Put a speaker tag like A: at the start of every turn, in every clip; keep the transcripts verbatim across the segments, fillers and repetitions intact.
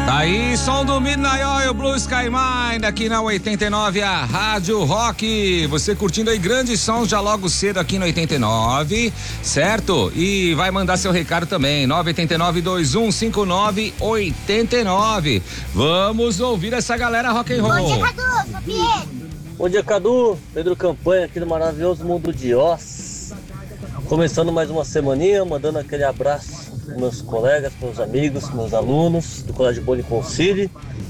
A: Daí, som do Midnight Oil, Blue Sky Mine, aqui na oitenta e nove, a Rádio Rock. Você curtindo aí grandes sons já logo cedo aqui no oitenta e nove, certo? E vai mandar seu recado também, nove oito nove, dois um cinco nove, oito nove. Vamos ouvir essa galera rock and roll.
B: Bom dia, Cadu, sou Pedro.
C: Bom dia, Cadu. Pedro Campanha aqui do maravilhoso mundo de Oz. Começando mais uma semaninha, mandando aquele abraço para meus colegas, meus amigos, meus alunos do Colégio Boni Concili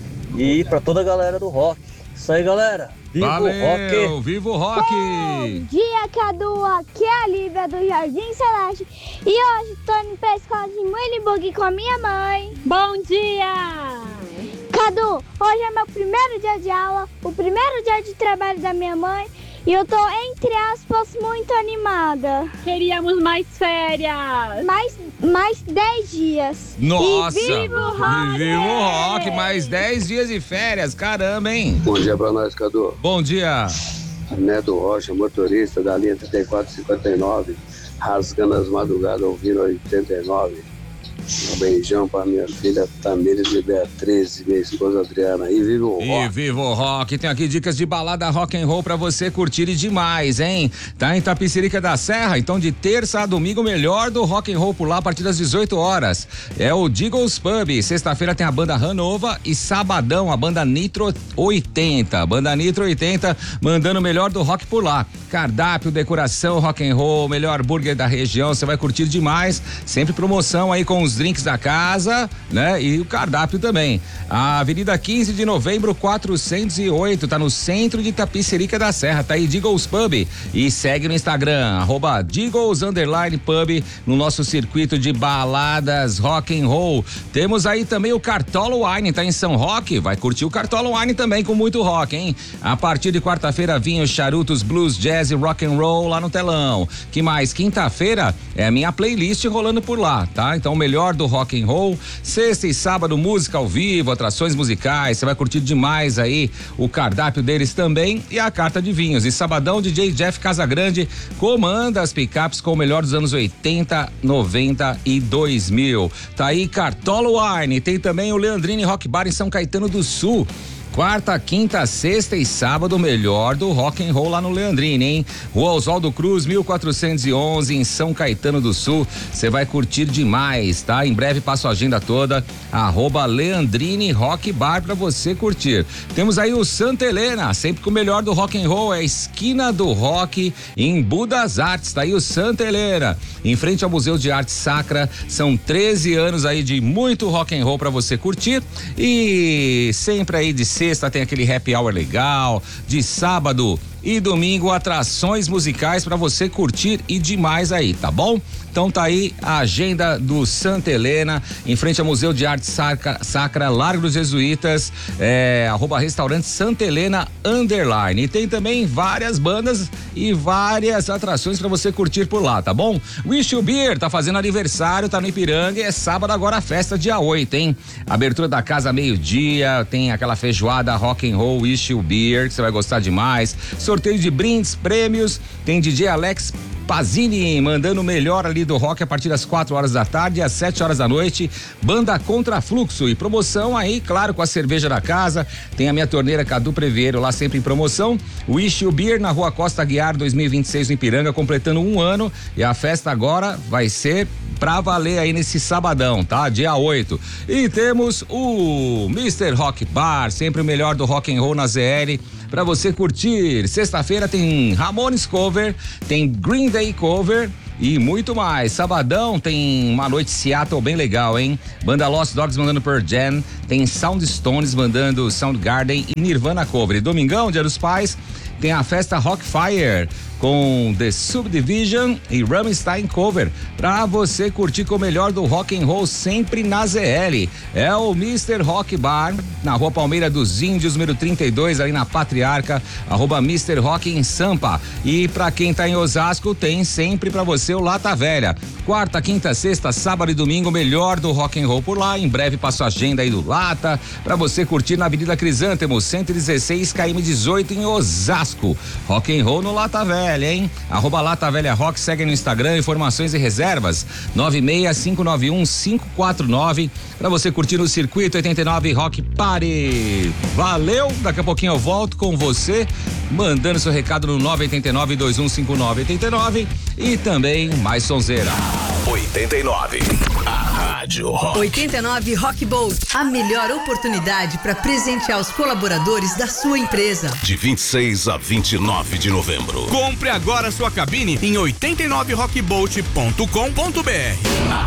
C: e para toda a galera do rock. Isso aí, galera. Viva
A: Valeu,
C: o rock!
A: Viva o rock!
B: Bom dia, Cadu. Aqui é a Lívia do Jardim Celeste. E hoje tô indo pra escola de Muilimburg com a minha mãe.
D: Bom dia!
B: Cadu, hoje é meu primeiro dia de aula, o primeiro dia de trabalho da minha mãe. E eu tô, entre aspas, muito animada.
D: Queríamos mais férias.
B: Mais, mais dez dias.
A: Nossa!
B: E viva o rock!
A: Viva o rock! Mais dez dias de férias, caramba, hein?
E: Bom dia pra nós, Cadu.
A: Bom dia!
E: Neto Rocha, motorista da linha trinta e quatro cinquenta e nove, rasgando as madrugadas, ouvindo oitenta e nove. Um beijão pra minha filha Tamires e Beatriz e minha esposa Adriana. E viva o rock!
A: E viva o rock! Tem aqui dicas de balada rock and roll pra você curtir e demais, hein? Tá em Itapecerica da Serra, então de terça a domingo o melhor do rock and roll por lá a partir das dezoito horas. É o Deagles Pub. Sexta-feira tem a banda Ranova e sabadão a banda Nitro oitenta. Banda Nitro oitenta mandando o melhor do rock por lá. Cardápio, decoração, rock and roll, melhor burger da região, você vai curtir demais. Sempre promoção aí com os drinks da casa, né? E o cardápio também. A Avenida quinze de Novembro, quatrocentos e oito, tá no centro de Itapecerica da Serra, tá aí Deagles Pub. E segue no Instagram, arroba Deagles Underline Pub, no nosso circuito de baladas rock and roll. Temos aí também o Cartola Wine, tá em São Roque, vai curtir o Cartola Wine também com muito rock, hein? A partir de quarta-feira, vinhos, charutos, blues, jazz e rock and roll lá no telão. Que mais? Quinta-feira é a minha playlist rolando por lá, tá? Então o melhor do rock and roll, sexta e sábado música ao vivo, atrações musicais, você vai curtir demais aí o cardápio deles também e a carta de vinhos. E sabadão D J Jeff Casagrande comanda as picapes com o melhor dos anos oitenta, noventa e dois mil. Tá aí Cartola Wine, tem também o Leandrini Rock Bar em São Caetano do Sul. Quarta, quinta, sexta e sábado, melhor do rock and roll lá no Leandrini, hein? Rua Oswaldo Cruz, mil quatrocentos e onze, em São Caetano do Sul. Você vai curtir demais, tá? Em breve passo a agenda toda, arroba Leandrini Rock Bar pra você curtir. Temos aí o Santa Helena, sempre com o melhor do rock and roll, é a esquina do rock em Budas Artes, tá aí o Santa Helena. Em frente ao Museu de Arte Sacra, são treze anos aí de muito rock and roll pra você curtir. E sempre aí de sexta tem aquele happy hour legal, de sábado e domingo atrações musicais para você curtir e demais aí, tá bom? Então tá aí a agenda do Santa Helena, em frente ao Museu de Arte Sacra, Sacra Largo dos Jesuítas, é, arroba restaurante Santa Helena Underline. E tem também várias bandas e várias atrações para você curtir por lá, tá bom? Wish You Beer tá fazendo aniversário, tá no Ipiranga, é sábado agora a festa dia oito, hein? Abertura da casa meio-dia, tem aquela feijoada rock and roll Wish You Beer, que você vai gostar demais. Sorteio de brindes, prêmios, tem D J Alex Pazini mandando o melhor ali do rock a partir das quatro horas da tarde às sete horas da noite. Banda Contrafluxo e promoção aí, claro, com a cerveja da casa. Tem a minha torneira Cadu Preveiro lá sempre em promoção. Wish You Beer na Rua Costa Guiar dois mil e vinte e seis no Ipiranga, completando um ano. E a festa agora vai ser pra valer aí nesse sabadão, tá? Dia oito. E temos o mister Rock Bar, sempre o melhor do rock and roll na Z L pra você curtir. Sexta-feira tem Ramones Cover, tem Green Day Cover e muito mais. Sabadão tem uma noite Seattle bem legal, hein? Banda Lost Dogs mandando Pearl Jam, tem Soundstones mandando Soundgarden e Nirvana Cover. E domingão, Dia dos Pais, tem a festa Rockfire com The Subdivision e Rammstein Cover, pra você curtir com o melhor do rock and roll sempre na Z L. É o mister Rock Bar, na Rua Palmeira dos Índios, número trinta e dois, ali na Patriarca, arroba mister Rock em Sampa. E pra quem tá em Osasco, tem sempre pra você o Lata Velha. Quarta, quinta, sexta, sábado e domingo, melhor do rock and roll por lá. Em breve passo a agenda aí do Lata, pra você curtir na Avenida Crisântemo, cento e dezesseis, quilômetro dezoito, em Osasco. Osasco. Rock and Roll no Lata Velha, hein? Arroba Lata Velha Rock, segue no Instagram, informações e reservas nove seis cinco nove um cinco quatro nove para você curtir o Circuito oitenta e nove Rock Party. Valeu, daqui a pouquinho eu volto com você, mandando seu recado no nove oito nove dois um cinco nove oito nove e também mais sonzeira.
F: oitenta e nove, a Rádio Rock.
G: oitenta e nove Rock Bolt, a melhor oportunidade para presentear os colaboradores da sua empresa.
F: De vinte e seis a vinte e nove de novembro.
H: Compre agora sua cabine em oitenta e nove rock bolt ponto com ponto br.